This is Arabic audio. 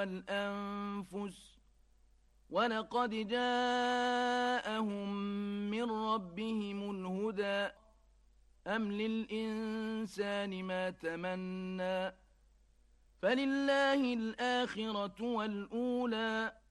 والأنفس ولقد جاءهم من ربهم الهدى أم للإنسان ما تمنى فلله الآخرة والأولى